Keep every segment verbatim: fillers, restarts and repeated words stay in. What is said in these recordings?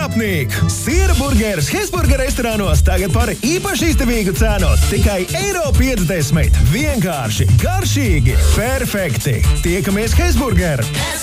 krāpnieki! Siera burgeris Hesburger restorānos tagad par īpaši izdevīgu cenu. Tikai eiro piecdesmit. Vienkārši, garšīgi, perfekti. Tiekamies Hesburger!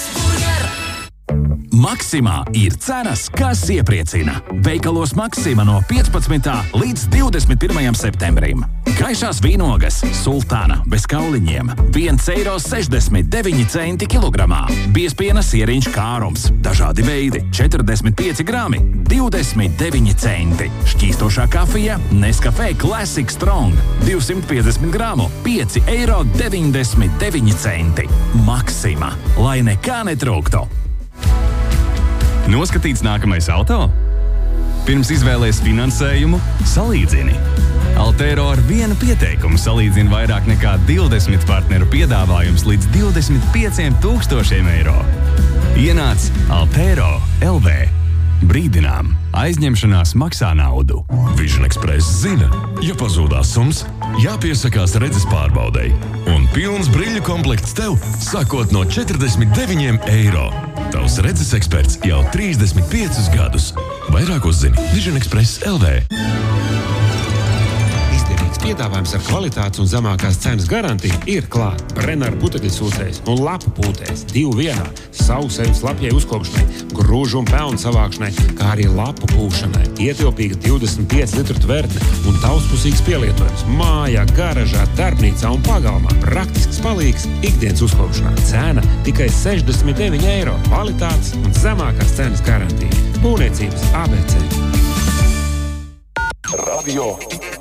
Maksimā ir cenas, kas iepriecina. Veikalos Maksima no piecpadsmitā līdz divdesmit pirmajam septembrim. Gaišās vīnogas Sultāna bez kauliņiem viens eiro sešdesmit deviņi centi kilogramā. Biezpiena sieriņš Kārums. Dažādi veidi četrdesmit pieci grami divdesmit deviņi centi. Šķīstošā kafija Nescafé Classic Strong divsimt piecdesmit gramu pieci eiro deviņdesmit deviņi centi. Maksima, lai nekā netrūktu. Noskatīts nākamais auto? Pirms izvēlēs finansējumu, salīdzini. Altero ar vienu pieteikumu salīdzina vairāk nekā divdesmit partneru piedāvājums līdz divdesmit pieciem tūkstošiem eiro. Ienāc Altero L V. Brīdinām, aizņemšanās maksā naudu. Vision Express zina, ja pazūdās sums, jāpiesakās redzes pārbaudei. Un pilns briļu komplekts tev sākot no četrdesmit deviņiem eiro. Tavs redzes eksperts jau trīsdesmit piecus gadus. Vairāk uzzini Vision Express L V. Piedāvājums ar kvalitātes un zemākās cenas garantiju ir klāt. Brenner putekļu sūcējs un lapu pūtējs divu vienā, sausējums lapjai uzkopšanai, grūžu un pelnu savākšanai, kā arī lapu pūšanai. Ietilpīga divdesmit pieci litru tvertne un daudzpusīgs pielietojums mājā, garažā, darbnīcā un pagalmā. Praktisks palīgs ikdienas uzkopšanā. Cena tikai sešdesmit deviņi eiro. Kvalitātes un zemākās cenas garantija. Būvniecības A B C. Radio